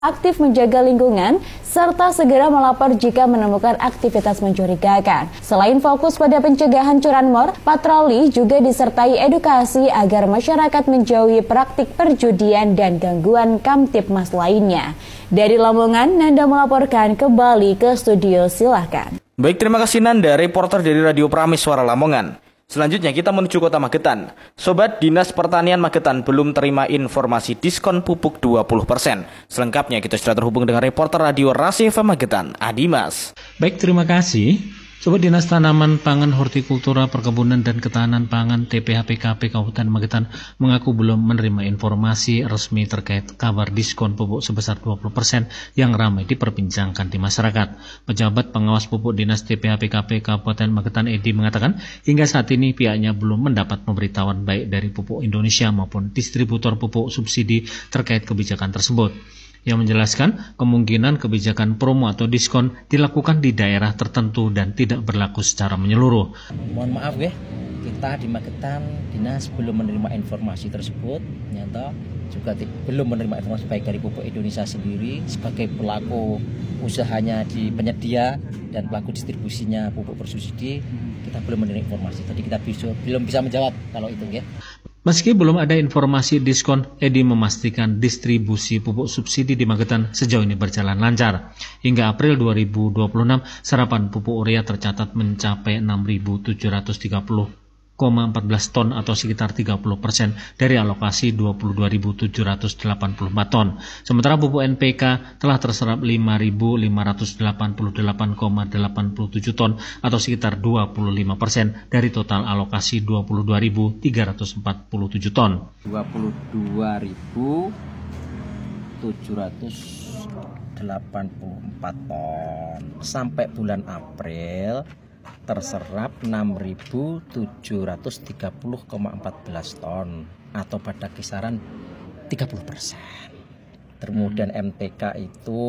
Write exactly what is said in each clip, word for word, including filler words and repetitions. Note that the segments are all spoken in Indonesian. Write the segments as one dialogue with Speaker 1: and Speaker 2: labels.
Speaker 1: aktif menjaga lingkungan, serta segera melapor jika menemukan aktivitas mencurigakan. Selain fokus pada pencegahan curanmor, patroli juga disertai edukasi agar masyarakat menjauhi praktik perjudian dan gangguan kamtipmas lainnya. Dari Lamongan, Nanda melaporkan kembali ke studio, silahkan.
Speaker 2: Baik, terima kasih Nanda, reporter dari Radio Pramis Suara Lamongan. Selanjutnya kita menuju kota Magetan. Sobat, Dinas Pertanian Magetan belum terima informasi diskon pupuk dua puluh persen. Selengkapnya kita sudah terhubung dengan reporter Radio Rasi F M Magetan, Adimas.
Speaker 3: Baik, terima kasih. Sobat, Dinas Tanaman Pangan, Hortikultura, Perkebunan dan Ketahanan Pangan T P H P K P Kabupaten Magetan mengaku belum menerima informasi resmi terkait kabar diskon pupuk sebesar dua puluh persen yang ramai diperbincangkan di masyarakat. Pejabat Pengawas Pupuk Dinas T P H P K P Kabupaten Magetan Edi mengatakan hingga saat ini pihaknya belum mendapat pemberitahuan baik dari Pupuk Indonesia maupun distributor pupuk subsidi terkait kebijakan tersebut. Yang menjelaskan kemungkinan kebijakan promo atau diskon dilakukan di daerah tertentu dan tidak berlaku secara menyeluruh.
Speaker 4: Mohon maaf ya, kita di Magetan Dinas belum menerima informasi tersebut, nyata juga belum menerima informasi baik dari Pupuk Indonesia sendiri sebagai pelaku usahanya di penyedia dan pelaku distribusinya pupuk bersubsidi, kita belum menerima informasi. Jadi kita bisa, belum bisa menjawab kalau itu ya.
Speaker 3: Meski belum ada informasi diskon, Edi memastikan distribusi pupuk subsidi di Magetan sejauh ini berjalan lancar. Hingga April dua ribu dua puluh enam, serapan pupuk urea tercatat mencapai enam ribu tujuh ratus tiga puluh koma empat belas ton atau sekitar tiga puluh persen dari alokasi dua puluh dua ribu tujuh ratus delapan puluh empat ton. Sementara pupuk N P K telah terserap lima ribu lima ratus delapan puluh delapan koma delapan puluh tujuh ton atau sekitar dua puluh lima persen dari total alokasi dua puluh dua ribu tiga ratus empat puluh tujuh ton.
Speaker 4: dua puluh dua ribu tujuh ratus delapan puluh empat ton. Sampai bulan April terserap enam ribu tujuh ratus tiga puluh koma empat belas ton atau pada kisaran tiga puluh persen. Kemudian M T K itu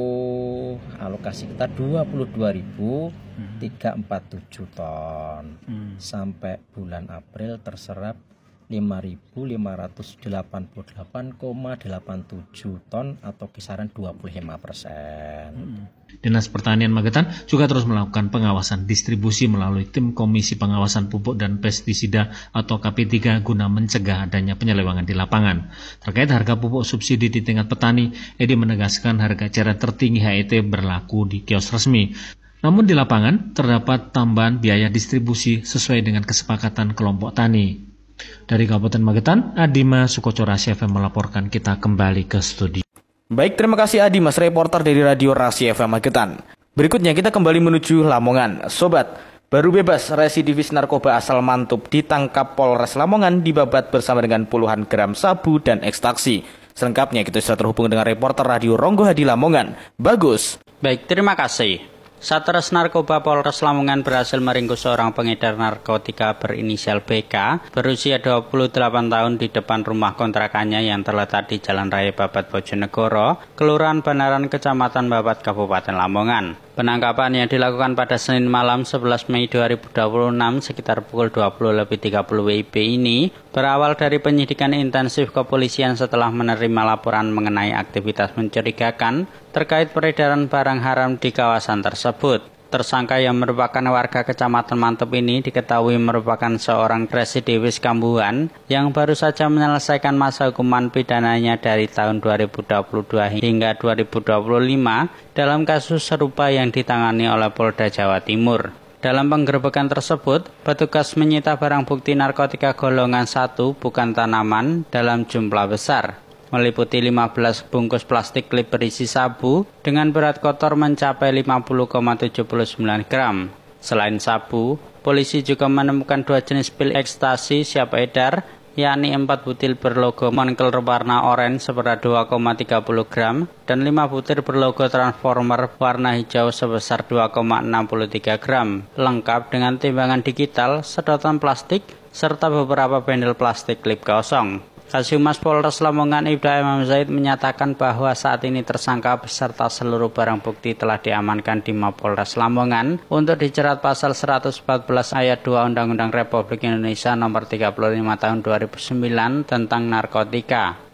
Speaker 4: alokasi kita dua puluh dua ribu tiga ratus empat puluh tujuh ton. Sampai bulan April terserap lima ribu lima ratus delapan puluh delapan koma delapan tujuh ton atau kisaran dua puluh lima persen.
Speaker 3: Dinas Pertanian Magetan juga terus melakukan pengawasan distribusi melalui tim Komisi Pengawasan Pupuk dan Pestisida atau K P tiga guna mencegah adanya penyelewangan di lapangan. Terkait harga pupuk subsidi di tingkat petani, Edi menegaskan harga eceran tertinggi H E T berlaku di kios resmi. Namun di lapangan terdapat tambahan biaya distribusi sesuai dengan kesepakatan kelompok tani. Dari Kabupaten Magetan, Adimas Sukoco Rasi F M melaporkan. Kita kembali ke studio.
Speaker 2: Baik, terima kasih Adimas, reporter dari Radio Rasi F M Magetan. Berikutnya kita kembali menuju Lamongan. Sobat, baru bebas residivis narkoba asal Mantub ditangkap Polres Lamongan dibabat bersama dengan puluhan gram sabu dan ekstasi. Selengkapnya kita sudah terhubung dengan reporter Radio Ronggo Hadi Lamongan, Bagus.
Speaker 5: Baik, terima kasih. Satres Narkoba Polres Lamongan berhasil meringkus seorang pengedar narkotika berinisial B K berusia dua puluh delapan tahun di depan rumah kontrakannya yang terletak di Jalan Raya Babat Bojonegoro, Kelurahan Banaran, Kecamatan Babat, Kabupaten Lamongan. Penangkapan yang dilakukan pada Senin malam sebelas Mei dua ribu dua puluh enam sekitar pukul dua puluh lebih tiga puluh W I B ini berawal dari penyidikan intensif kepolisian setelah menerima laporan mengenai aktivitas mencurigakan terkait peredaran barang haram di kawasan tersebut. Tersangka yang merupakan warga Kecamatan Mantub ini diketahui merupakan seorang residivis kambuhan yang baru saja menyelesaikan masa hukuman pidananya dari tahun dua ribu dua puluh dua hingga dua ribu dua puluh lima dalam kasus serupa yang ditangani oleh Polda Jawa Timur. Dalam penggerebekan tersebut, petugas menyita barang bukti narkotika golongan satu bukan tanaman dalam jumlah besar, meliputi lima belas bungkus plastik klip berisi sabu dengan berat kotor mencapai lima puluh koma tujuh sembilan gram. Selain sabu, polisi juga menemukan dua jenis pil ekstasi siap edar, yakni empat butir berlogo Monkel warna oranye seberat dua koma tiga puluh gram dan lima butir berlogo Transformer warna hijau sebesar dua koma enam tiga gram, lengkap dengan timbangan digital, sedotan plastik, serta beberapa bendel plastik klip kosong. Kasihumas Polres Lamongan Ibda Imam Zaid menyatakan bahwa saat ini tersangka beserta seluruh barang bukti telah diamankan di Mapolres Lamongan untuk dijerat pasal seratus empat belas ayat dua Undang-Undang Republik Indonesia nomor tiga puluh lima tahun dua ribu sembilan tentang narkotika.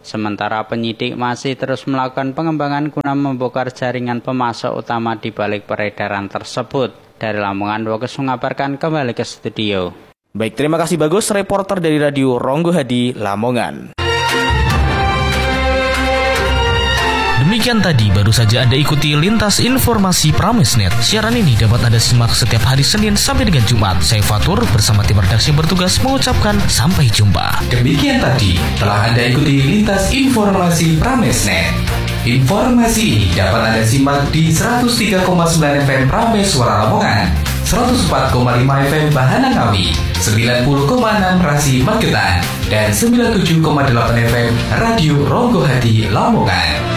Speaker 5: Sementara penyidik masih terus melakukan pengembangan guna membongkar jaringan pemasok utama di balik peredaran tersebut. Dari Lamongan, Bagus mengabarkan, kembali ke studio.
Speaker 2: Baik, terima kasih Bagus, reporter dari Radio Ronggo Hadi, Lamongan.
Speaker 6: Demikian tadi baru saja Anda ikuti Lintas Informasi Pramesnet. Siaran ini dapat Anda simak setiap hari Senin sampai dengan Jumat. Saya Fatur bersama tim redaksi bertugas mengucapkan sampai jumpa.
Speaker 7: Demikian tadi telah Anda ikuti Lintas Informasi Pramesnet. Informasi ini dapat Anda simak di seratus tiga koma sembilan F M Prames Suara Lamongan, seratus empat koma lima F M Bahana Ngawi, sembilan puluh koma enam Rasi Magetan, dan sembilan puluh tujuh koma delapan F M Radio Ronggo Hadi Lamongan.